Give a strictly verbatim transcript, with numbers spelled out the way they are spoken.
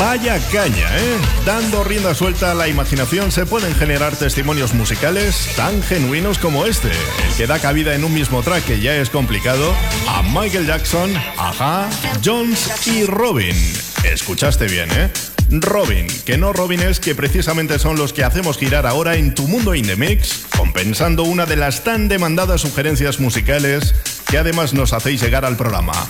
Vaya caña, ¿eh? Dando rienda suelta a la imaginación se pueden generar testimonios musicales tan genuinos como este, el que da cabida en un mismo track que ya es complicado a Michael Jackson, Ajá, Jones y Robin. Escuchaste bien, ¿eh? Robin, que no Robines, que precisamente son los que hacemos girar ahora en Tu Mundo in the Mix, compensando una de las tan demandadas sugerencias musicales que además nos hacéis llegar al programa.